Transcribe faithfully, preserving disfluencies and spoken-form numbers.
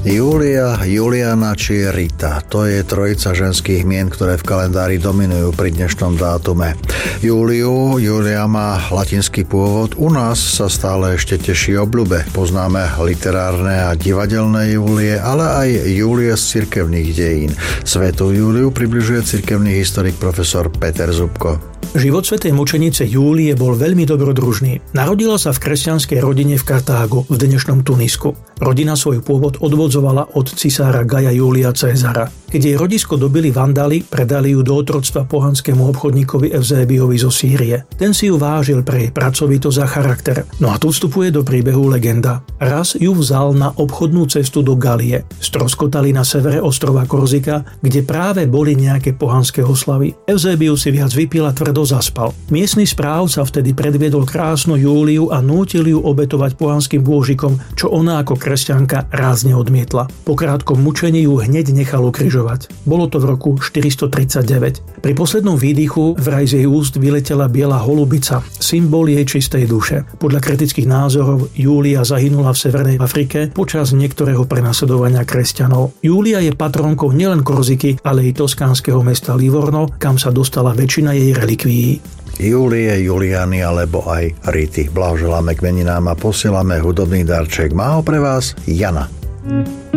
Júlia, Juliana či Rita. To je trojica ženských mien, ktoré v kalendári dominujú pri dnešnom dátume. Júliu, Julia má latinský pôvod. U nás sa stále ešte teší obľube. Poznáme literárne a divadelné Júlie, ale aj Júlie z cirkevných dejín. Svätú Júliu približuje cirkevný historik profesor Peter Zubko. Život svätej mučenice Júlie bol veľmi dobrodružný. Narodila sa v kresťanskej rodine v Kartágu, v dnešnom Tunisku. Rodina svoj pôvod odvodzovala od cisára Gaja Júlia Cézara. Keď jej rodisko dobili vandáli, predali ju do otroctva pohanskému obchodníkovi Eusébiovi zo Sýrie. Ten si ju vážil pre jej pracovitosť a charakter. No a tu vstupuje do príbehu legenda. Raz ju vzal na obchodnú cestu do Galie. Stroskotali na severe ostrova Korzika, kde práve boli nejaké pohanské oslavy. Eusébius si viac vypil a tvrdo zaspal. Miestny správca vtedy predviedol krásnu Júliu a nútil ju obetovať pohanským bôžikom, čo ona ako kresťanka rázne odmietla. Po krátkom mučení ju hneď nechal ukrižovať. Bolo to v roku štyristotridsaťdeväť. Pri poslednom výdychu vraj z jej úst vyletela biela holubica, symbol jej čistej duše. Podľa kritických názorov Júlia zahynula v Severnej Afrike počas niektorého prenasledovania kresťanov. Júlia je patronkou nielen Korziky, ale i toskánskeho mesta Livorno, kam sa dostala väčšina jej relikvií. Júlie, Juliany alebo aj Rity. Blahoželáme k meninám a posielame hudobný darček. Má ho pre vás Jana.